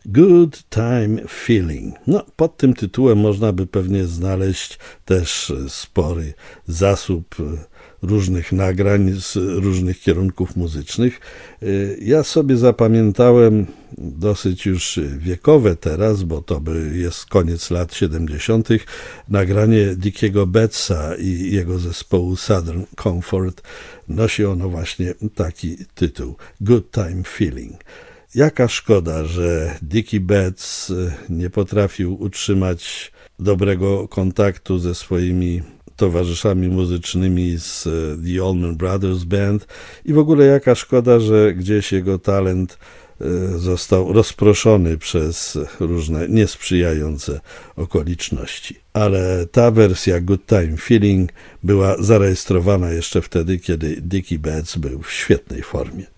Good Time Feeling. No, pod tym tytułem można by pewnie znaleźć też spory zasób różnych nagrań z różnych kierunków muzycznych. Ja sobie zapamiętałem dosyć już wiekowe teraz, bo to jest koniec lat 70., nagranie Dickiego Betsa i jego zespołu Southern Comfort. Nosi ono właśnie taki tytuł, Good Time Feeling. Jaka szkoda, że Dickie Betts nie potrafił utrzymać dobrego kontaktu ze swoimi towarzyszami muzycznymi z The Allman Brothers Band i w ogóle jaka szkoda, że gdzieś jego talent został rozproszony przez różne niesprzyjające okoliczności. Ale ta wersja Good Time Feeling była zarejestrowana jeszcze wtedy, kiedy Dickie Betts był w świetnej formie.